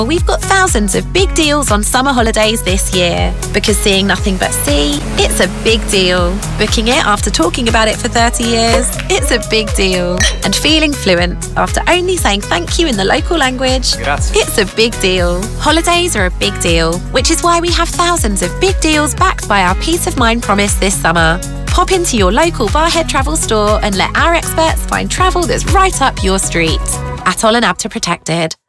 We've got thousands of big deals on summer holidays this year. Because seeing nothing but sea, it's a big deal. Booking it after talking about it for 30 years, it's a big deal. And feeling fluent after only saying thank you in the local language, Grazie. it's a big deal. Holidays are a big deal, which is why we have thousands of big deals backed by our Peace of Mind promise this summer. Pop into your local Barhead travel store and let our experts find travel that's right up your street. Atoll and ABTA protected.